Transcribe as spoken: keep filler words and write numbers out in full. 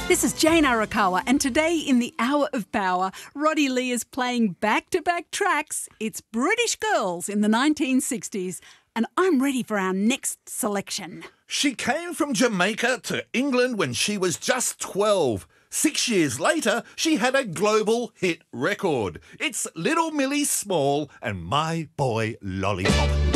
This is Jane Arakawa, and today in the Hour of Power, Roddy Lee is playing back-to-back tracks. It's British Girls in the nineteen sixties, and I'm ready for our next selection. She came from Jamaica to England when she was just twelve. Six years later, she had a global hit record. It's Little Millie Small and My Boy Lollipop.